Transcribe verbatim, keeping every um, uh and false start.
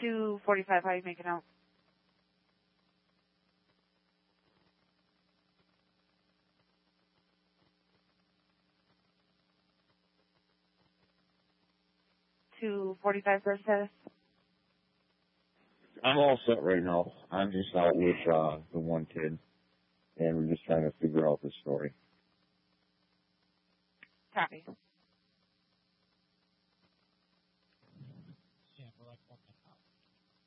two forty-five, how you making out? two forty-five for status. I'm all set right now. I'm just out with uh, the one kid, and we're just trying to figure out the story. Copy.